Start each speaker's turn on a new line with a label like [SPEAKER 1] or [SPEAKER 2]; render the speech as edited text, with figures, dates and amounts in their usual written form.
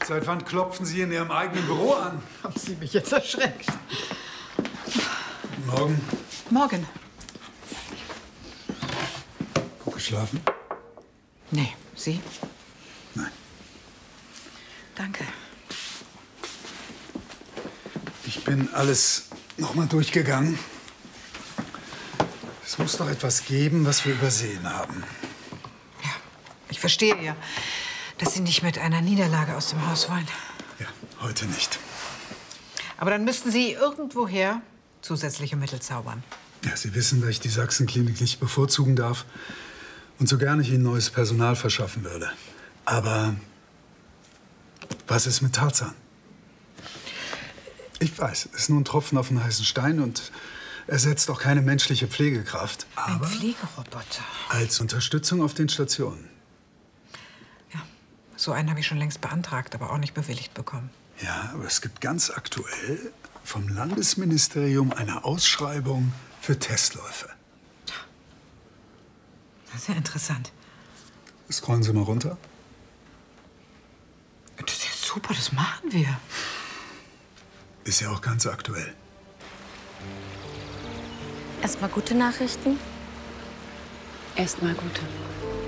[SPEAKER 1] Seit wann klopfen Sie in Ihrem eigenen Büro an?
[SPEAKER 2] Haben Sie mich jetzt erschreckt?
[SPEAKER 1] Guten Morgen.
[SPEAKER 2] Morgen.
[SPEAKER 1] Gut geschlafen?
[SPEAKER 2] Nee, Sie?
[SPEAKER 1] Nein.
[SPEAKER 2] Danke.
[SPEAKER 1] Ich bin alles noch mal durchgegangen. Es muss doch etwas geben, was wir übersehen haben.
[SPEAKER 2] Ja, ich verstehe ja, dass Sie nicht mit einer Niederlage aus dem Haus wollen.
[SPEAKER 1] Ja, heute nicht.
[SPEAKER 2] Aber dann müssten Sie irgendwoher zusätzliche Mittel zaubern.
[SPEAKER 1] Ja, Sie wissen, dass ich die Sachsenklinik nicht bevorzugen darf und so gerne ich Ihnen neues Personal verschaffen würde. Aber was ist mit Tarzan? Ich weiß, es ist nur ein Tropfen auf den heißen Stein und ersetzt auch keine menschliche Pflegekraft.
[SPEAKER 2] Ein
[SPEAKER 1] Aber
[SPEAKER 2] Pflegeroboter.
[SPEAKER 1] als Unterstützung auf den Stationen.
[SPEAKER 2] Ja, so einen habe ich schon längst beantragt, aber auch nicht bewilligt bekommen.
[SPEAKER 1] Ja, aber es gibt ganz aktuell vom Landesministerium eine Ausschreibung für Testläufe.
[SPEAKER 2] Das ist ja interessant.
[SPEAKER 1] Scrollen Sie mal runter.
[SPEAKER 2] Das ist ja super, das machen wir.
[SPEAKER 1] Ist ja auch ganz aktuell.
[SPEAKER 3] Erstmal gute Nachrichten.
[SPEAKER 4] Erstmal gute.